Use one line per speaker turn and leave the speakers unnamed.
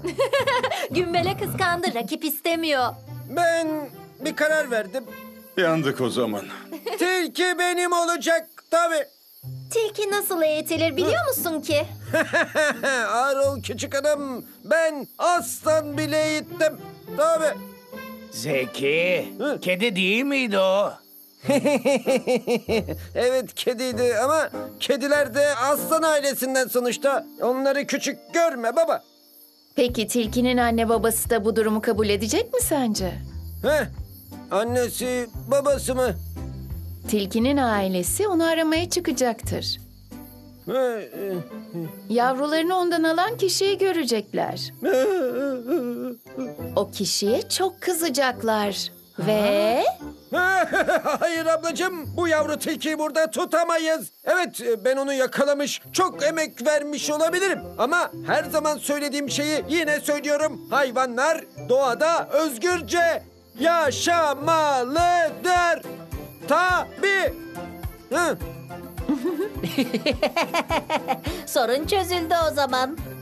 Gümbele kıskandı, rakip istemiyor.
Ben bir karar verdim.
Yandık o zaman.
Tilki benim olacak tabii.
Tilki nasıl eğitilir biliyor musun ki?
Ağır ol küçük hanım. Ben aslan bile eğittim. Tabii.
Zeki,
Hı?
kedi değil miydi o?
Evet kediydi ama kediler de aslan ailesinden sonuçta. Onları küçük görme baba.
Peki tilkinin anne babası da bu durumu kabul edecek mi sence?
Heh, annesi babası mı?
Tilkinin ailesi onu aramaya çıkacaktır. Yavrularını ondan alan kişiyi görecekler. O kişiye çok kızacaklar. Ve
Hayır ablacığım, bu yavru tilkiyi burada tutamayız. Evet, ben onu yakalamış, çok emek vermiş olabilirim. Ama her zaman söylediğim şeyi yine söylüyorum. Hayvanlar doğada özgürce yaşamalıdır. Tabii. Hı.
Sorun çözüldü o zaman.